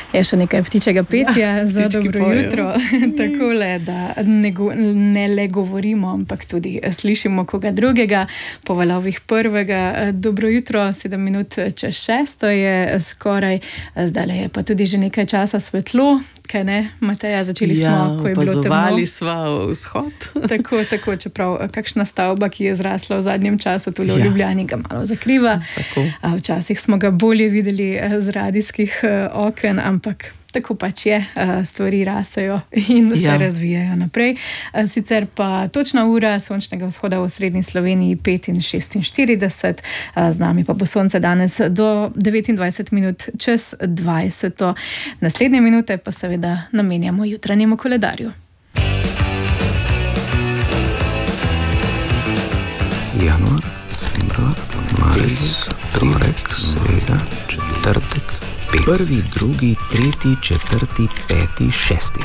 Je še nekaj ptičjega petja za dobro jutro. Takole, da ne le govorimo, ampak tudi slišimo koga drugega. Po valovih prvega. Dobro jutro, 7 minut čez 6 je skoraj. Zdaj je pa tudi že nekaj časa svetlo. Kaj ne, Mateja, začeli smo, ko je bilo temno. Opazovali sva vzhod. Tako, čeprav kakšna stavba, ki je zrasla v zadnjem času tule v Ljubljani, ga malo zakriva. Včasih smo ga bolje videli z radijskih oken, ampak tako pač je, stvari rasejo in se razvijajo naprej. Sicer pa točna ura sončnega vzhoda v osrednji Sloveniji 5:46, z nami pa bo sonce danes do 29 minut čez 20. Naslednje minute pa seveda namenjamo jutranjemu koledarju. Januar, februar, marec, torek, sreda, četrtek, 1., 2., 3., 4., 5., 6.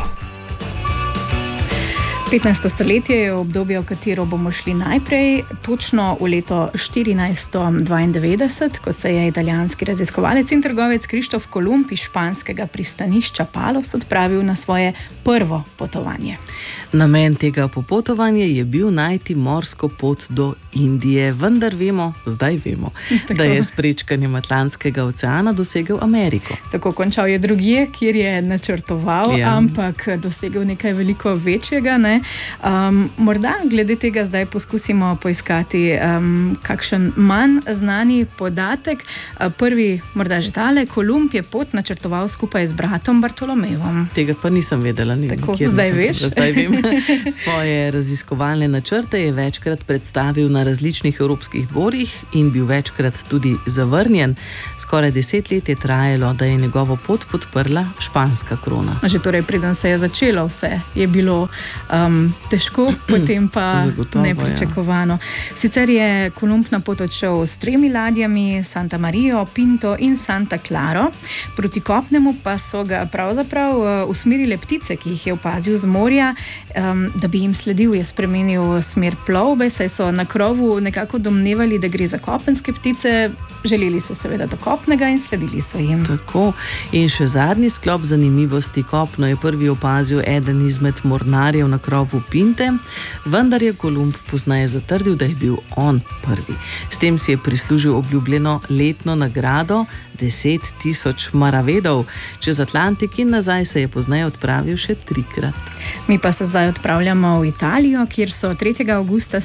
15. stoletje je obdobje, v katero bomo šli najprej, točno v leto 1492, ko se je italijanski raziskovalec in trgovec Krištof Kolumb iz španskega pristanišča Palos odpravil na svoje prvo potovanje. Namen tega popotovanja je bil najti morsko pot do Indije, vendar zdaj vemo, da je s prečkanjem Atlantskega oceana dosegel Ameriko. Tako, končal je drugje, kjer je načrtoval, ampak dosegel nekaj veliko večjega, ne? Morda glede tega zdaj poskusimo poiskati kakšen manj znani podatek. Prvi, morda že tale, Kolumb je pot načrtoval skupaj z bratom Bartolomevom. Tega pa nisem vedela. Tako, zdaj veš. Zdaj vem. Svoje raziskovalne načrte je večkrat predstavil na različnih evropskih dvorih in bil večkrat tudi zavrnjen. Skoraj 10 let je trajalo, da je njegovo pot podprla španska krona. Že torej, preden se je začelo vse, je bilo težko, potem pa zagotovo, nepričakovano. Sicer je Kolumb na pot odšel s 3 ladjami, Santa Mario, Pinto in Santa Claro. Proti kopnemu pa so ga pravzaprav usmerile ptice, ki jih je opazil z morja. Da bi jim sledil, je spremenil smer plovbe, saj so na krovu nekako domnevali, da gre za kopenske ptice. Želeli so seveda do kopnega in sledili so jim. Tako. In še zadnji sklop zanimivosti. Kopno je prvi opazil eden izmed mornarjev na krovu Pinte, vendar je Kolumb pozneje zatrdil, da je bil on prvi. S tem si je prislužil obljubljeno letno nagrado 10.000 maravedov. Čez Atlantik in nazaj se je pozneje odpravil še 3-krat. Mi pa se zdaj odpravljamo v Italijo, kjer so 3. avgusta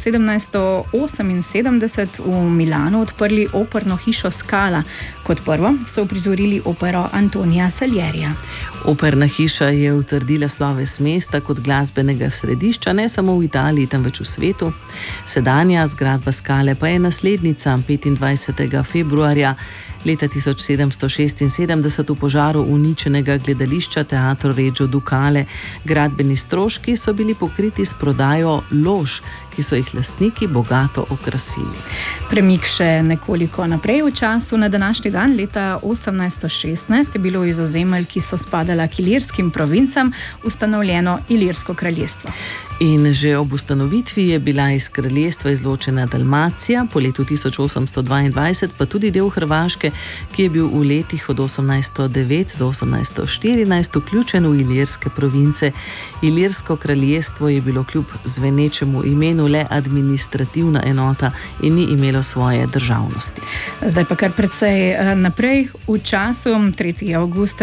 1778 v Milanu odprli operno hišo Scala. Kot prvo so uprizorili opero Antonija Salierija. Operna hiša je utrdila sloves mesta kot glasbenega središča ne samo v Italiji, temveč v svetu. Sedanja zgradba Scale pa je naslednica 25. februarja leta 1776 v požaru uničenega gledališča Teatro Regio Ducale. Gradbeni stroški so bili pokriti s prodajo lož, ki so jih lastniki bogato okrasili. Premik še nekoliko naprej v času. Na današnji dan leta 1816 je bilo iz ozemelj, ki so spadala k ilirskim provincam, ustanovljeno Ilirsko kraljestvo. In že ob ustanovitvi je bila iz kraljestva izločena Dalmacija, po letu 1822 pa tudi del Hrvaške, ki je bil v letih od 1809 do 1814 vključen v ilirske province. Ilirsko kraljestvo je bilo kljub zvenečemu imenu le administrativna enota in ni imelo svoje državnosti. Zdaj pa kar precej naprej v času. 3. avgust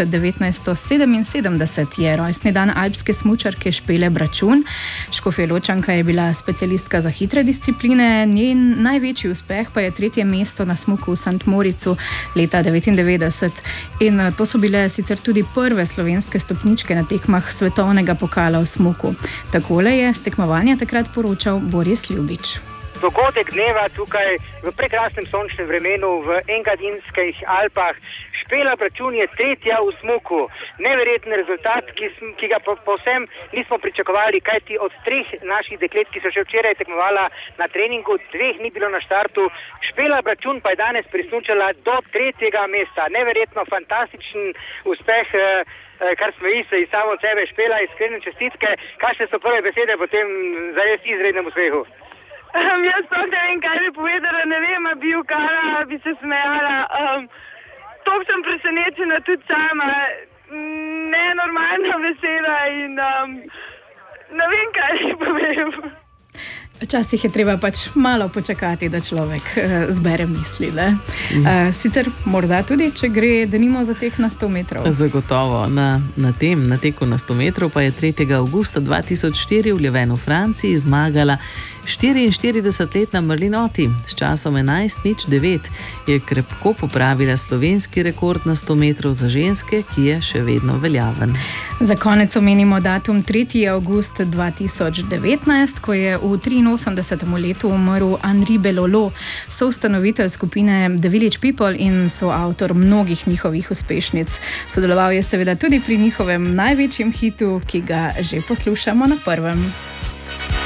1977 je rojstni dan alpske smučarke Špele Bračun. Škofjeločanka je bila specialistka za hitre discipline, njen največji uspeh pa je 3. mesto na smuku v St. Moricu leta 1999. In to so bile sicer tudi prve slovenske stopničke na tekmah svetovnega pokala v smuku. Takole je s tekmovanja takrat poročal Boris Ljubič. Dogodek dneva tukaj v prekrasnem sončnem vremenu v Engadinskih Alpah. Špela Bračun je 3. v smuku. Neverjeten rezultat, ki ga povsem nismo pričakovali, kajti od 3 naših deklet, ki so še včeraj tekmovala na treningu, 2 ni bilo na štartu. Špela Bračun pa je danes prismučala do 3. mesta. Neverjetno fantastičen uspeh, kar smo iz samo od sebe. Špela, iskrene čestitke. Kakšne so prve besede po tem zares izrednem uspehu? Jaz sploh ne vem, kaj bi povedala, ne vem, a bi ukala, a bi se smejala. To sem presenečena tudi sama. nenormalno vesela in ne vem, kaj povem. Včasih je treba pač malo počakati, da človek zbere misli. Sicer morda tudi, če gre denimo za tek na 100 metrov. Zagotovo. Na teku na 100 metrov pa je 3. avgusta 2004 v Levenu, Franciji, zmagala 44-letna Marlinotti. S časom 11:09 je krepko popravila slovenski rekord na 100 metrov za ženske, ki je še vedno veljaven. Za konec omenimo datum 3. avgust 2019, ko je v 83. letu umrl Henri Belolo, soustanovitelj skupine The Village People in soavtor mnogih njihovih uspešnic. Sodeloval je seveda tudi pri njihovem največjem hitu, ki ga že poslušamo na prvem.